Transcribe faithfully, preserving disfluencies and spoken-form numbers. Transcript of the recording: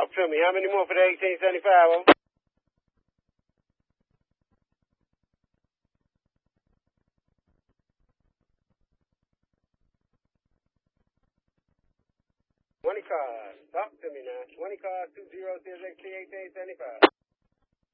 Talk to me. How many more for the eighteen seventy-five? Oh? twenty cars. Talk to me now. twenty cars, two zero six eighteen seventy-five.